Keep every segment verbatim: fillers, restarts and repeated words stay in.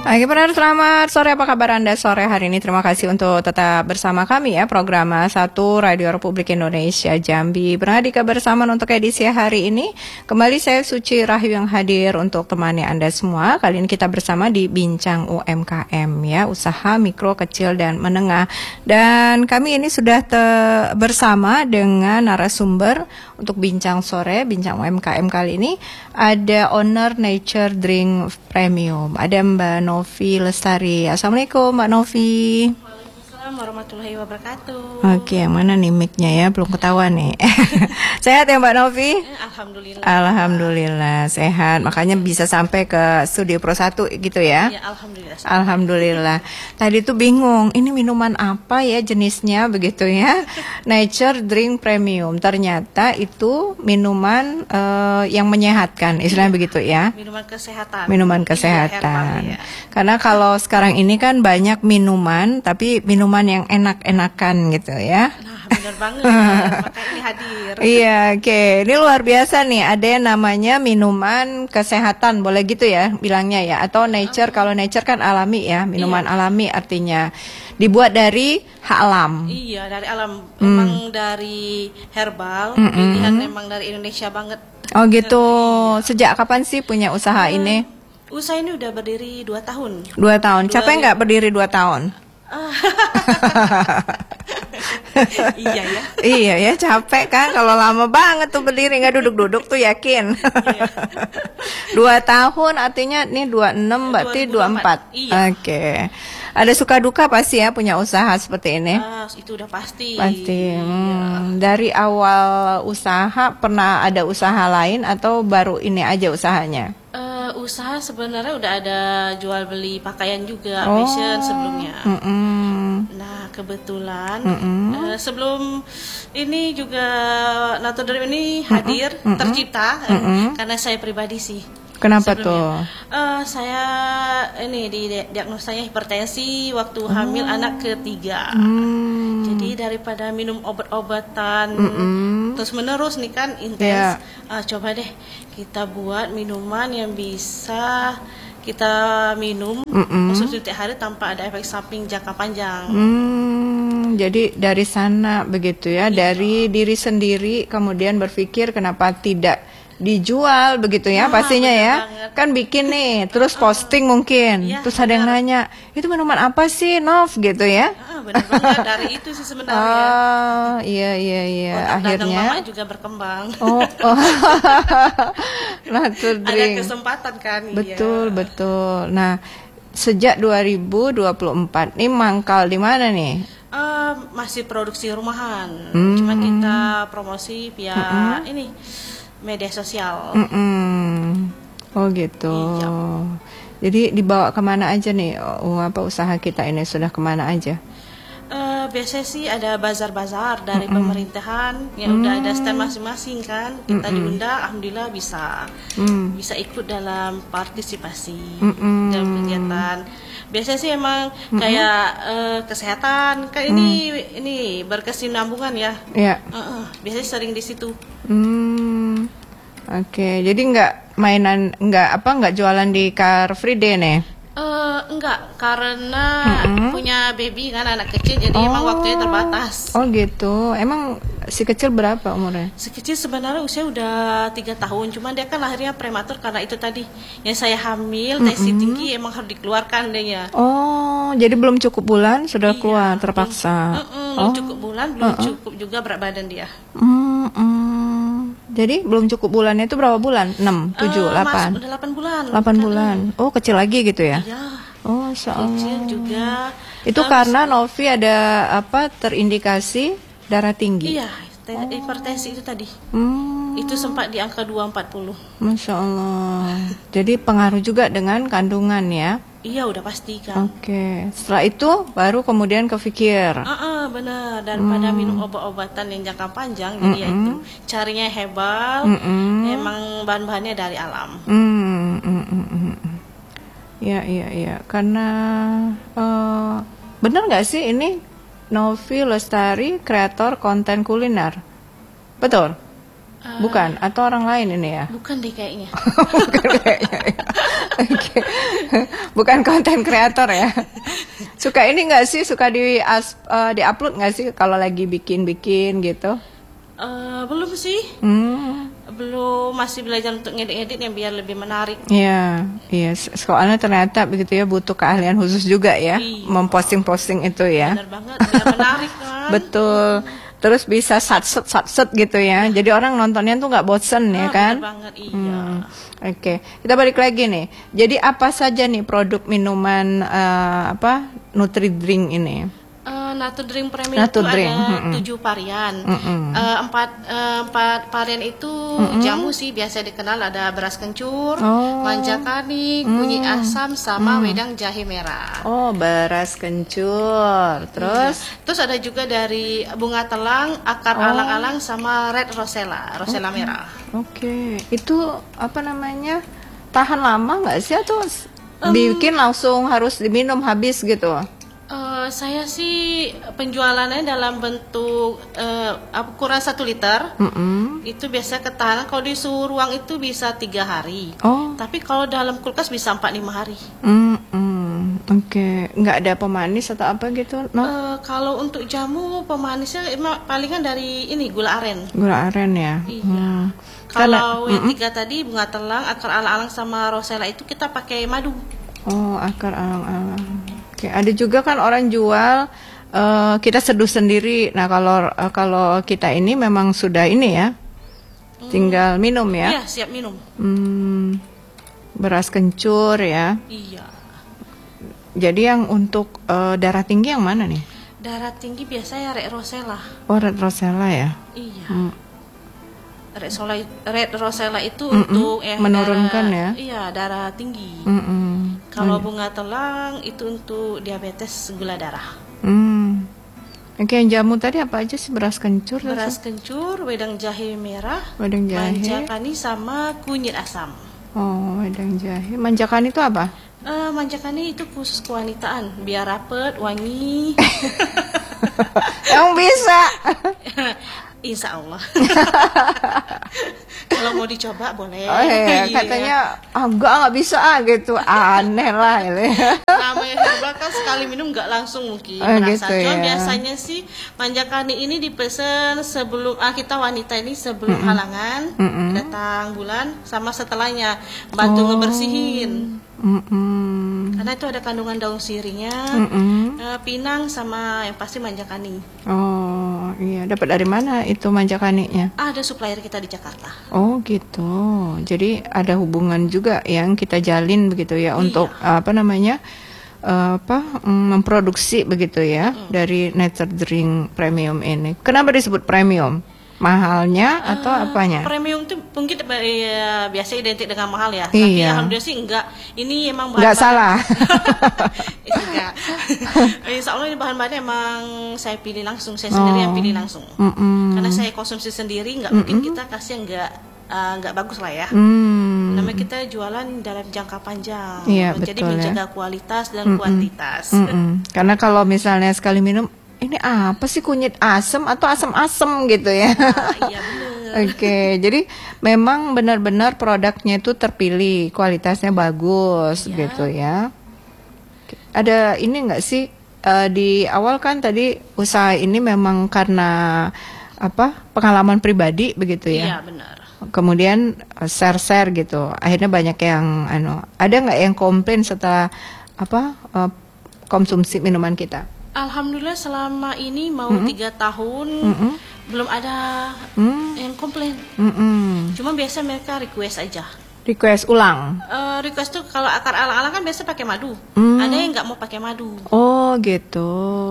Oke, pendengar selamat sore, apa kabar Anda sore hari ini? Terima kasih untuk tetap bersama kami ya, program satu Radio Republik Indonesia Jambi. Bernadika bersama untuk edisi hari ini. Kembali saya Suci Rahayu yang hadir untuk temani Anda semua. Kali ini kita bersama di Bincang U M K M ya, usaha mikro, kecil dan menengah. Dan kami ini sudah te- bersama dengan narasumber untuk bincang sore, bincang U M K M kali ini. Ada owner Nature Drink Premium, ada Mbak Novi Lestari. Assalamualaikum Mbak Novi. Waalaikumsalam warahmatullahi wabarakatuh. Oke, yang mana nih mic-nya ya? Belum ketahuan nih. Sehat ya Mbak Novi? Alhamdulillah. Alhamdulillah sehat. Makanya bisa sampai ke Studio Pro satu gitu ya? Ya, alhamdulillah. Alhamdulillah. Tadi tuh bingung, ini minuman apa ya jenisnya begitu ya? Nature Drink Premium. Ternyata itu minuman uh, yang menyehatkan, istilahnya begitu ya? Minuman kesehatan. Minuman kesehatan. Iya, herbal, ya. Karena kalau sekarang ini kan banyak minuman, tapi minuman yang enak-enakan gitu ya. Nah, benar banget. Makanya ini hadir. Iya, oke. Okay. Ini luar biasa nih. Ada yang namanya minuman kesehatan, boleh gitu ya bilangnya ya. Atau nature, uh, kalau nature kan alami ya. Minuman iya. alami artinya dibuat dari hak alam. Iya, dari alam. Hmm. Memang dari herbal. Mm-mm. Pilihan memang dari Indonesia banget. Oh gitu. Iya. Sejak kapan sih punya usaha hmm. ini? Usaha ini udah berdiri dua tahun. Dua tahun. Dua Capek nggak berdiri dua tahun? Iya ya. Iya ya, capek kan kalau lama banget tuh berdiri nggak duduk-duduk tuh yakin. Iya. Dua tahun artinya nih dua enam berarti dua empat. Iya. Oke. Okay. Ada suka duka pasti ya punya usaha seperti ini. Ah, itu udah pasti. Pasti. Hmm, dari awal usaha pernah ada usaha lain atau baru ini aja usahanya? Uh, usaha sebenarnya udah ada jual beli pakaian juga, oh. fashion sebelumnya. Mm-mm. Nah kebetulan uh, sebelum ini juga Nature Drink ini hadir, Mm-mm. tercipta uh, karena saya pribadi sih. Kenapa sebelumnya. tuh? Uh, saya ini di diagnosanya hipertensi waktu oh. hamil anak ketiga. Hmm. Jadi daripada minum obat-obatan Mm-mm. terus menerus nih kan intens, yeah. uh, coba deh kita buat minuman yang bisa kita minum konsumsi setiap hari tanpa ada efek samping jangka panjang. Hmm, jadi dari sana begitu ya, iya. Dari diri sendiri kemudian berpikir kenapa tidak dijual begitu ya, nah, pastinya ya banget. Kan bikin nih terus posting mungkin ya, terus ada yang nanya itu minuman apa sih Nov gitu ya. Ah, benar banget dari itu sih sebenarnya. Oh iya iya iya Otak akhirnya mama juga berkembang. Oh, oh. Nature Drink. Ada kesempatan kan. Betul iya. betul. Nah sejak dua ribu dua puluh empat nih mangkal di mana nih? Uh, masih produksi rumahan. Hmm. Cuma kita promosi via mm-hmm. ini media sosial. Mm-mm. Oh gitu. Iya. Jadi dibawa kemana aja nih? Oh, apa usaha kita ini sudah kemana aja? Uh, biasanya sih ada bazar-bazar dari Mm-mm. pemerintahan yang mm. udah ada stand masing-masing kan. Kita Mm-mm. diundang, alhamdulillah bisa mm. bisa ikut dalam partisipasi Mm-mm. dalam kegiatan. Biasanya sih emang Mm-mm. kayak uh, kesehatan kan ini mm. ini berkesinambungan ya. Yeah. Uh-uh. Biasanya sering di situ. Hmm, oke. Okay. Jadi nggak mainan, nggak apa, nggak jualan di Car Free Day nih? Uh, enggak, karena mm-hmm. punya baby kan anak kecil, jadi oh. emang waktunya terbatas. Oh gitu. Emang si kecil berapa umurnya? Si kecil sebenarnya usia udah tiga tahun, cuman dia kan lahirnya prematur karena itu tadi yang saya hamil, mm-hmm. tensi tinggi emang harus dikeluarkan dia ya. Oh, jadi belum cukup bulan sudah iya, keluar terpaksa. Belum, oh. cukup bulan, belum uh-uh. cukup juga berat badan dia. Mm-mm. Jadi belum cukup bulannya itu berapa bulan? enam, tujuh, delapan? Udah delapan bulan. delapan bulan. Oh, kecil lagi gitu ya? Iya. Oh, soal kecil juga. Itu uh, karena Novi ada apa terindikasi darah tinggi? Iya, oh. hipertensi itu tadi. Hmm. Itu sempat di angka dua ratus empat puluh. Masya Allah. Jadi pengaruh juga dengan kandungan ya? Iya, udah pasti kan. Oke. Okay. Setelah itu baru kemudian kepikir. Uh, uh, benar. Daripada hmm. minum obat-obatan yang jangka panjang, mm-hmm. jadi ya itu carinya herbal. Mm-hmm. Emang bahan-bahannya dari alam. Mm-hmm. Ya, iya, iya. Karena uh, benar nggak sih ini Novi Lestari kreator konten kuliner? Betul? Uh, Bukan? Atau orang lain ini ya? Bukan deh kayaknya. Bukan kayaknya. Oke. Bukan konten kreator ya. Suka ini nggak sih? Suka di as, uh, di upload nggak sih kalau lagi bikin-bikin gitu? Uh, belum sih. Hmm. Belum, masih belajar untuk ngedit-ngedit yang biar lebih menarik. Iya, iya. Soalnya ternyata begitu ya, butuh keahlian khusus juga ya, Iya. memposting-posting itu ya. Benar banget, biar menarik kan. Betul. Terus bisa satset satset gitu ya. Jadi orang nontonnya tuh nggak bosen ya Ah, kan? benar banget, iya. Hmm, Oke, kita balik lagi nih. Jadi apa saja nih produk minuman eh, apa Nutri Drink ini? Uh, Natur Drink Premium Natur itu Drink, ada mm-mm. tujuh varian. Mm-mm. Uh, empat uh, empat varian itu jamu sih biasa dikenal, ada beras kencur, Oh. manjakani, kunyit asam, sama wedang jahe merah. Oh, beras kencur. Terus Iya. Terus ada juga dari bunga telang, akar Oh. alang-alang, sama red rosella, rosella merah. oke, itu apa namanya? Tahan lama nggak sih atau s- bikin langsung harus diminum habis gitu? Uh, saya sih penjualannya dalam bentuk uh, ukuran satu liter. Mm-mm. Itu biasa ketahanan kalau di suhu ruang itu bisa tiga hari. Oh. Tapi kalau dalam kulkas bisa empat lima hari. Mm-mm. Oke, nggak ada pemanis atau apa gitu? No? Eh, kalau untuk jamu pemanisnya emang palingan dari ini gula aren. Gula aren ya. Iya. Hmm. Kalau Karena- yang tiga tadi bunga telang, akar alang-alang, sama rosella itu kita pakai madu. Oh, akar alang-alang. Oke, ada juga kan orang jual eh, kita seduh sendiri. Nah, kalau eh, kalau kita ini memang sudah ini ya, tinggal minum ya. Iya, siap minum. Hmm, beras kencur ya. Iya. Jadi yang untuk eh, darah tinggi yang mana nih? Darah tinggi biasanya red rosella. Oh, red rosella ya. Iya. Hmm. Red rosella, red rosella itu Mm-mm, untuk eh, menurunkan darah, ya. Iya, darah tinggi. Mm-mm. Kalau bunga telang itu untuk diabetes gula darah. Hmm. Oke, yang jamu tadi apa aja sih? Beras kencur, Beras kencur, wedang jahe merah, wedang jahe. manjakani, sama kunyit asam. Oh, wedang jahe. Manjakan itu apa? Eh, manjakani itu khusus kewanitaan, biar rapet, wangi. Yang bisa. Insya Allah. Kalau mau dicoba boleh. Oh iya, katanya ah, enggak nggak bisa ah gitu, aneh lah ini. Namanya herbal kan sekali minum nggak langsung mungkin Oh, merasa. gitu Cuma ya. biasanya sih manjakani ini dipesan sebelum ah, kita wanita ini sebelum halangan, Mm-mm. datang bulan, sama setelahnya bantu Oh. ngebersihin. Mm-mm. Karena itu ada kandungan daun sirihnya, Mm-mm. eh, pinang, sama yang pasti manjakani. Oh iya, dapat dari mana itu manjakaninya? Ah, ada supplier kita di Jakarta. Oh gitu. Jadi ada hubungan juga yang kita jalin begitu ya Iya. untuk apa namanya eh, apa mm, memproduksi begitu ya dari Nature Drink Premium ini. Kenapa disebut premium? Mahalnya atau Eh, apanya? Premium itu mungkin ya, biasa identik dengan mahal ya. Iya. Tapi alhamdulillah sih enggak. Ini emang Nggak salah. enggak. Insya Allah ini bahan-bahannya emang saya pilih langsung. Saya sendiri yang pilih langsung. Mm-mm. Karena saya konsumsi sendiri, nggak mungkin kita kasih yang enggak eh, nggak bagus lah ya. Hmm. Namanya kita jualan dalam jangka panjang. Iya, Jadi betul ya. menjaga kualitas dan kuantitas. Mm-mm. Karena kalau misalnya sekali minum, ini apa sih kunyit asam atau asam-asam gitu ya? Ah, iya benar. Oke, jadi memang benar-benar produknya itu terpilih, kualitasnya bagus Iya. gitu ya. Ada ini enggak sih eh, di awal kan tadi usaha ini memang karena apa pengalaman pribadi begitu ya? Iya benar. Kemudian eh, share-share gitu, akhirnya banyak yang anu, ada nggak yang komplain setelah apa eh, konsumsi minuman kita? Alhamdulillah selama ini mau tiga tahun Mm-mm. belum ada Hmm, yang komplain. mm-mm. Cuma biasa mereka request aja. Request ulang. Eh, request tuh kalau akar alang-alang kan biasa pakai madu. Hmm. Ada yang nggak mau pakai madu. Oh gitu.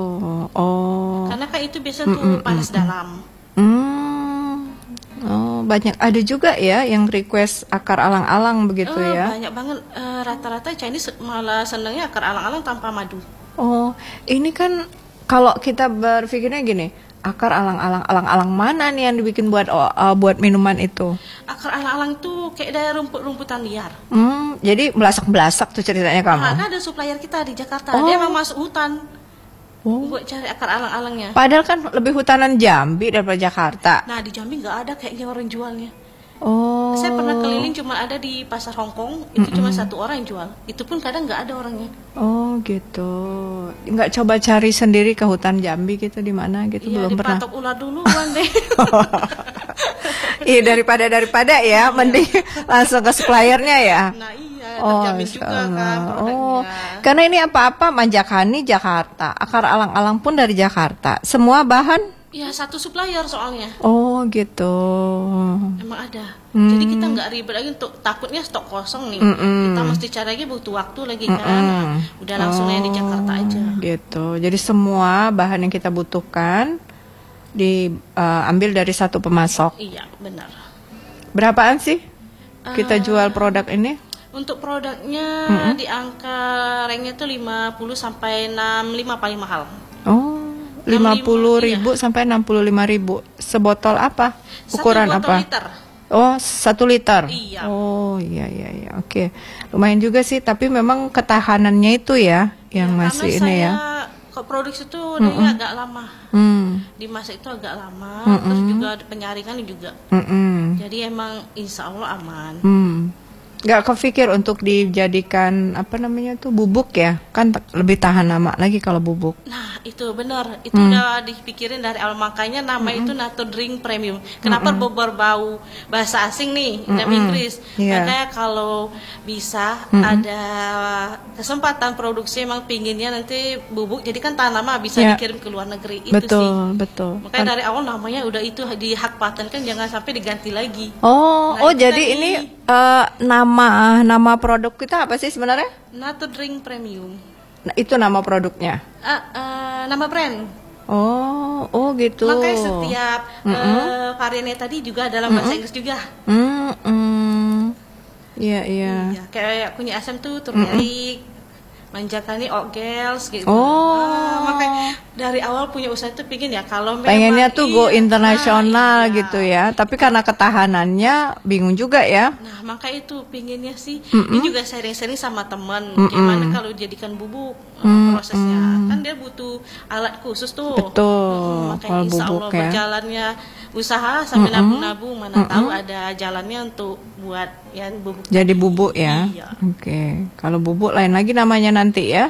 Oh. Karena kan itu biasa tuh panas dalam. Hmm. Oh banyak ada juga ya yang request akar alang-alang begitu Eh, ya. Banyak banget. Eh, rata-rata Chinese malah senangnya akar alang-alang tanpa madu. Oh ini kan kalau kita berpikirnya gini, akar alang-alang alang-alang mana nih yang dibikin buat oh, uh, buat minuman itu? Akar alang-alang tuh kayak dari rumput-rumputan liar. Hmm, jadi belasak-belasak tuh ceritanya kamu. Nah, kan ada supplier kita di Jakarta. Oh. Dia emang masuk hutan Oh. buat cari akar alang-alangnya. Padahal kan lebih hutanan Jambi daripada Jakarta. Nah di Jambi nggak ada kayaknya orang jualnya. Oh Oh. Saya pernah keliling cuma ada di pasar Hongkong, itu mm-mm. cuma satu orang yang jual. Itu pun kadang nggak ada orangnya. Oh gitu. Nggak coba cari sendiri ke hutan Jambi gitu di mana gitu, iya, belum pernah. Iya, dipatok ular duluan deh. Iya, daripada daripada ya, iya. Mending langsung ke suppliernya ya. Nah iya, oh, terjamin juga kan produknya. Oh, karena ini apa-apa Manjakhani Jakarta, akar alang-alang pun dari Jakarta. Semua bahan? Iya, satu supplier soalnya. Oh gitu. Emang ada. Hmm. Jadi kita nggak ribet lagi untuk takutnya stok kosong nih. Mm-mm. Kita mesti cari lagi, butuh waktu lagi kan. Nah, udah langsung oh, yang di Jakarta aja. Gitu. Jadi semua bahan yang kita butuhkan diambil uh, dari satu pemasok. Iya, benar. Berapaan sih kita uh, jual produk ini? Untuk produknya mm-hmm. di angka ranknya tuh lima puluh sampai enam puluh lima paling mahal. Oh. lima puluh ribu iya. Sampai enam puluh lima ribu. Sebotol apa? Ukuran satu botol apa? Liter. Oh, satu liter. Iya. Oh, iya iya iya. Oke. Lumayan juga sih, tapi memang ketahanannya itu ya yang ya, masih ini ya. Kok produksi itu dia agak lama. Mm. Dimasak itu agak lama, Mm-mm. terus juga penyaringan juga. Mm-mm. Jadi emang insya Allah aman. Mm. Gak kepikir untuk dijadikan apa namanya tuh bubuk ya, kan t- lebih tahan lama lagi kalau bubuk. Nah itu benar, itu hmm. udah dipikirin dari awal, makanya nama mm-hmm. itu Nato Drink Premium. Kenapa mm-hmm. berbau bahasa asing nih mm-hmm. dalam Inggris? Yeah. Makanya kalau bisa mm-hmm. ada kesempatan produksi emang pinginnya nanti bubuk, jadi kan tahan lama bisa yeah. dikirim ke luar negeri. Itu betul, sih. Betul. Makanya kan. Dari awal namanya udah itu di hak paten kan, jangan sampai diganti lagi. Oh, nah, oh jadi tadi, ini uh, nama Nama nama produk kita apa sih sebenarnya? Nato Drink Premium. Nah, itu nama produknya. Uh, uh, nama brand. Oh, oh gitu. Makanya setiap mm-hmm. uh, variannya tadi juga dalam bahasa mm-hmm. Inggris juga. Mm-hmm. Iya, iya. Iya, kayak kunyit asam tuh turmeric, mm-hmm. Manjakhani oat girls gitu. Oh, ah, makanya dari awal punya usaha itu pingin ya kalau memang pengennya tuh iya, go internasional nah, iya. gitu ya. Tapi karena ketahanannya bingung juga ya. Nah, maka itu pinginnya sih. Mm-mm. Ini juga sharing-sharing sama teman. Mm-mm. Gimana kalau jadikan bubuk Mm-mm. prosesnya? Kan dia butuh alat khusus tuh. Betul. Makanya kalau insya bubuk Allah ya. Berjalannya usaha sambil Mm-mm. nabung-nabung, mana Mm-mm. tahu ada jalannya untuk buat ya bubuk. Jadi bubuk ya. Iya. Oke. Kalau bubuk lain lagi namanya nanti ya.